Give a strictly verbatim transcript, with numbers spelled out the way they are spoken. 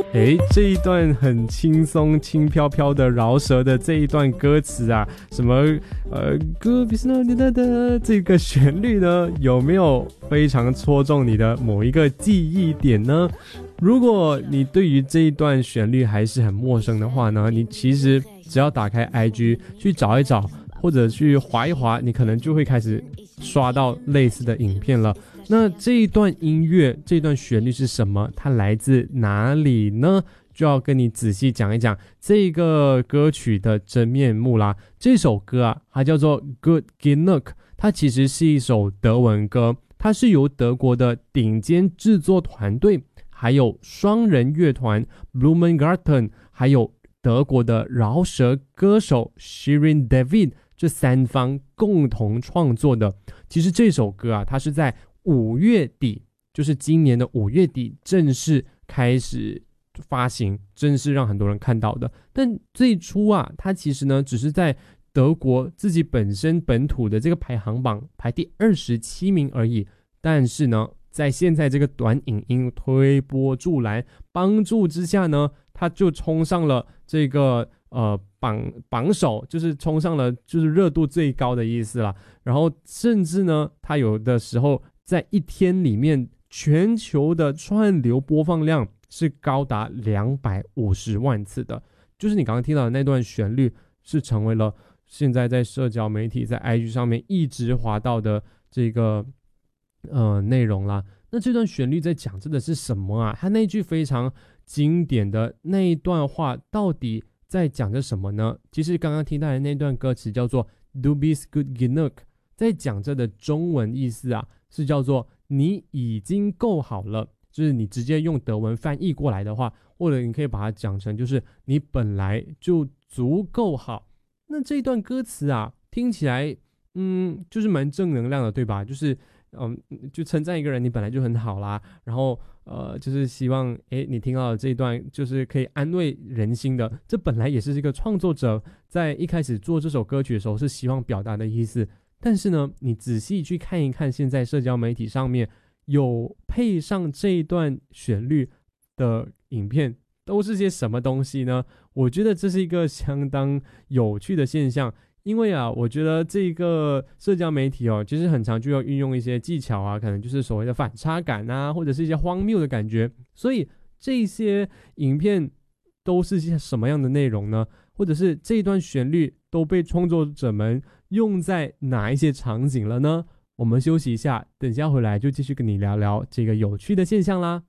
诶，这一段很轻松轻飘飘的饶舌的这一段歌词啊，什么呃歌比斯诺的的这个旋律呢，有没有非常戳中你的某一个记忆点呢？如果你对于这一段旋律还是很陌生的话呢，你其实只要打开 I G 去找一找，或者去滑一滑，你可能就会开始刷到类似的影片了。那这一段音乐，这一段旋律是什么？它来自哪里呢？就要跟你仔细讲一讲这个歌曲的真面目啦。这首歌啊，它叫做 Good Genug， 它其实是一首德文歌，它是由德国的顶尖制作团队，还有双人乐团 Blumengarten， 还有德国的饶舌歌手 Shirin David 这三方共同创作的。其实这首歌啊，它是在五月底，就是今年的五月底正式开始发行，正式让很多人看到的。但最初啊，它其实呢只是在德国自己本身本土的这个排行榜排第二十七名而已。但是呢，在现在这个短影音推波助澜帮助之下呢，它就冲上了这个呃榜榜首，就是冲上了就是热度最高的意思啦。然后甚至呢，它有的时候在一天里面全球的串流播放量是高达两百五十万次的，就是你刚刚听到的那段旋律是成为了现在在社交媒体在 I G 上面一直滑到的这个呃内容啦。那这段旋律在讲真的是什么啊？它那句非常经典的那一段话到底在讲着什么呢？其实刚刚听到的那段歌词叫做 Du bist gut genug， 在讲着的中文意思啊是叫做你已经够好了，就是你直接用德文翻译过来的话，或者你可以把它讲成就是你本来就足够好。那这一段歌词啊听起来嗯就是蛮正能量的，对吧？就是嗯就称赞一个人你本来就很好啦，然后呃就是希望诶你听到的这一段就是可以安慰人心的。这本来也是这个创作者在一开始做这首歌曲的时候是希望表达的意思。但是呢，你仔细去看一看现在社交媒体上面有配上这一段旋律的影片都是些什么东西呢？我觉得这是一个相当有趣的现象。因为啊，我觉得这个社交媒体哦，其实很常就要运用一些技巧啊，可能就是所谓的反差感啊，或者是一些荒谬的感觉。所以这些影片都是些什么样的内容呢？或者是这一段旋律都被创作者们用在哪一些场景了呢？我们休息一下，等下回来就继续跟你聊聊这个有趣的现象啦。